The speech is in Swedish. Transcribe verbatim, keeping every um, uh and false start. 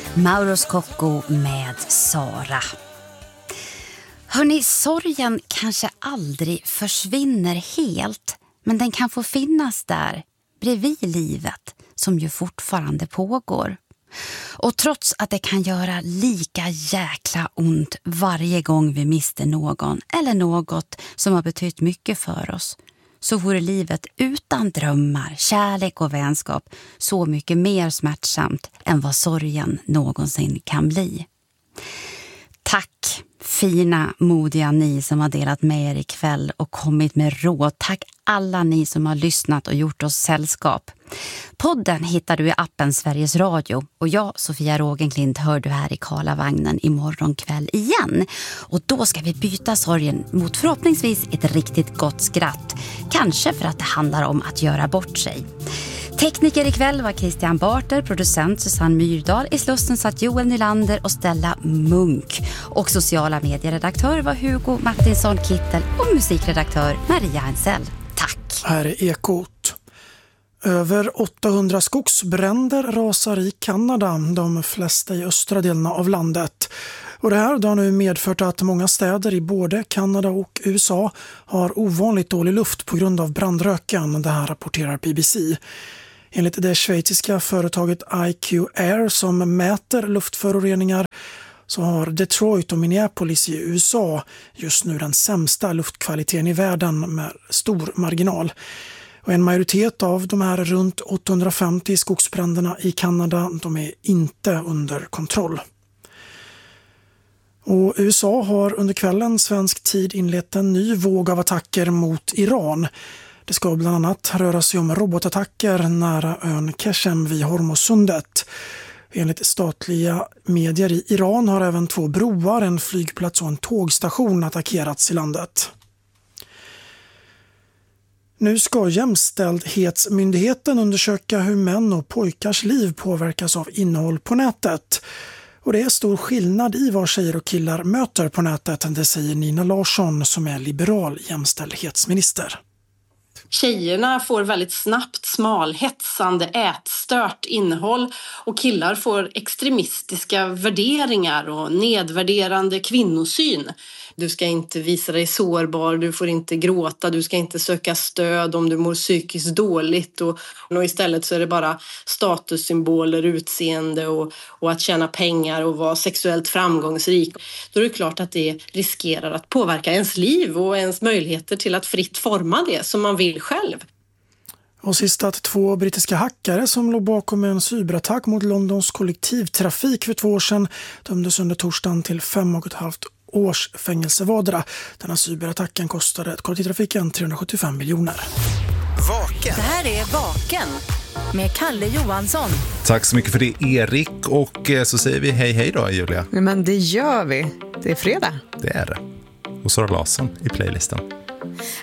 Mauro Scocco med Sara. Hörrni, sorgen kanske aldrig försvinner helt, men den kan få finnas där bredvid livet som ju fortfarande pågår. Och trots att det kan göra lika jäkla ont varje gång vi mister någon eller något som har betytt mycket för oss, så vore livet utan drömmar, kärlek och vänskap så mycket mer smärtsamt än vad sorgen någonsin kan bli. Tack fina, modiga ni som har delat med er ikväll och kommit med råd. Tack alla ni som har lyssnat och gjort oss sällskap. Podden hittar du i appen Sveriges Radio och jag, Sofia Rogenklint, hör du här i Karlavagnen imorgon kväll igen. Och då ska vi byta sorgen mot förhoppningsvis ett riktigt gott skratt. Kanske för att det handlar om att göra bort sig. Tekniker ikväll var Christian Barter, producent Susanne Myrdal, i Slussen satt Joel Nylander och Stella Munk. Och sociala medieredaktör var Hugo Martinsson Kittel och musikredaktör Maria Ensell. Tack! Här är Ekot. Över åttahundra skogsbränder rasar i Kanada, de flesta i östra delarna av landet. Och det här har nu medfört att många städer i både Kanada och U S A har ovanligt dålig luft på grund av brandröken. Det här rapporterar B B C. Enligt det schweiziska företaget I Q Air som mäter luftföroreningar så har Detroit och Minneapolis i U S A just nu den sämsta luftkvaliteten i världen med stor marginal. Och en majoritet av de här runt åttahundrafemtio skogsbränderna i Kanada, de är inte under kontroll. Och U S A har under kvällen svensk tid inlett en ny våg av attacker mot Iran. Det ska bland annat röra sig om robotattacker nära ön Keshem vid Hormuzsundet. Enligt statliga medier i Iran har även två broar, en flygplats och en tågstation attackerats i landet. Nu ska Jämställdhetsmyndigheten undersöka hur män och pojkars liv påverkas av innehåll på nätet. Och det är stor skillnad i vad tjejer och killar möter på nätet, det säger Nina Larsson som är liberal jämställdhetsminister. Tjejerna får väldigt snabbt smalhetsande, ätstört innehåll och killar får extremistiska värderingar och nedvärderande kvinnosyn. Du ska inte visa dig sårbar, du får inte gråta, du ska inte söka stöd om du mår psykiskt dåligt. Och, och istället så är det bara statussymboler, utseende och, och att tjäna pengar och vara sexuellt framgångsrik. Då är det klart att det riskerar att påverka ens liv och ens möjligheter till att fritt forma det som man vill själv. Och sist att två brittiska hackare som låg bakom en cyberattack mot Londons kollektivtrafik för två år sedan dömdes under torsdagen till fem och ett halvt års fängelse vardera. Denna cyberattacken kostade kollektivtrafiken trehundrasjuttiofem miljoner. Vaken. Det här är Vaken med Kalle Johansson. Tack så mycket för det, Erik. Och så säger vi hej hej då, Julia. Men det gör vi. Det är fredag. Det är det. Och Sara Larsson i playlisten.